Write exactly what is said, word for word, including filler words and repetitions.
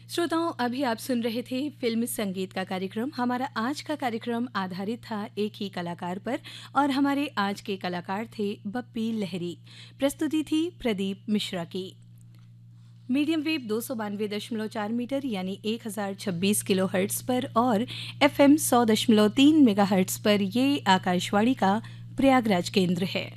श्रोताओं, अभी आप सुन रहे थे फिल्म संगीत का कार्यक्रम। हमारा आज का कार्यक्रम आधारित था एक ही कलाकार पर और हमारे आज के कलाकार थे बप्पी लहरी। प्रस्तुति थी प्रदीप मिश्रा की। मीडियम वेव दो सौ बानवे दशमलव चार मीटर यानी एक हज़ार छब्बीस किलो हर्ट्स पर और एफएम सौ दशमलव तीन मेगा हर्ट्स पर ये आकाशवाणी का प्रयागराज केंद्र है।